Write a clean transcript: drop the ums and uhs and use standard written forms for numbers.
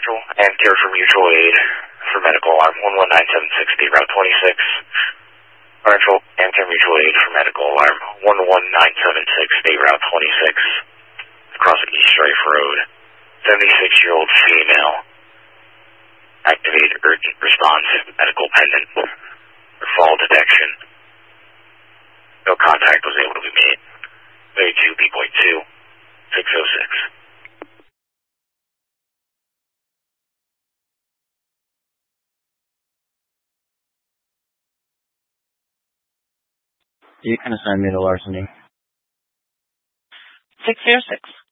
Central and care for mutual aid for medical alarm 11976, state route 26. Central and care mutual aid for medical alarm 11976, state route 26. Crossing East Strife Road. 76-year-old female. Activate urgent response medical pendant for fall detection. No contact was able to be made. 32B.2, 606. You can assign me to larceny. 606.